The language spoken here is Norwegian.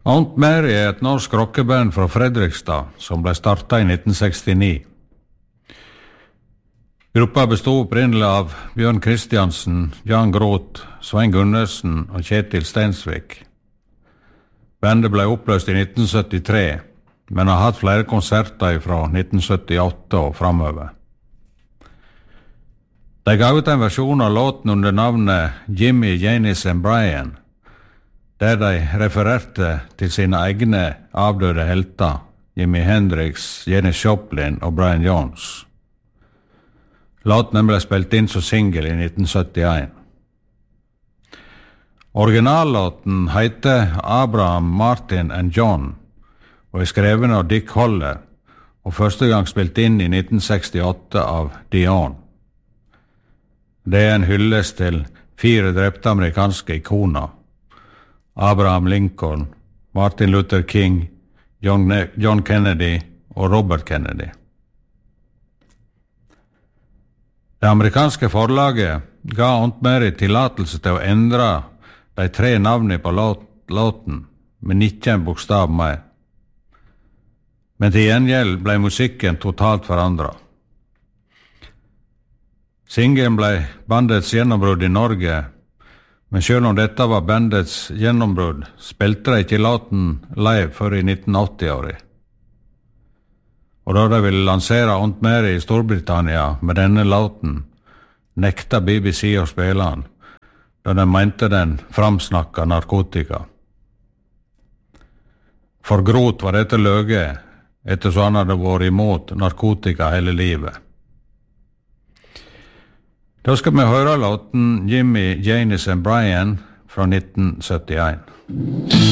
Aunt Mary et norsk rockeband fra Fredrikstad som ble startet i 1969. Gruppa bestod opprinnelig av Bjørn Kristiansen, Jan Groth, Svein Gundersen og Kjetil Stensvik. Bandet ble oppløst i 1973, men har hatt flere konserter fra 1978 og fremover. De ga ut en versjon av låten under navnet Jimmy, Janis and Brian, der de refererte til sine egne avdøde helter, Jimi Hendrix, Janis Joplin og Brian Jones. Låten ble spilt inn som single i 1971. Originallåten heter Abraham, Martin and John og er skreven av Dick Holler og første gang spilt inn i 1968 av Dion. Det er en hyllest til 4 drepte amerikanske ikoner: Abraham Lincoln, Martin Luther King, John Kennedy og Robert Kennedy. Det amerikanske forlaget ga Aunt Mary tillatelse til å endre de 3 navnene på låten, men ikke en bokstav mer. Men til gjengjeld ble musikken totalt forandret. Singelen ble bandets gjennombrudd i Norge, men selv om dette var bandets gjennombrudd, spilte de ikke låten live før i 1980-året. Og da de ville lansere Aunt Mary i Storbritannia med denne låten, nekta BBC å spille den, da de mente den framsnakka narkotika. For Groth var dette løge, ettersom han hadde vært imot narkotika hele livet. Da skal vi høre låten Jimmy, Janis and Brian fra 1971.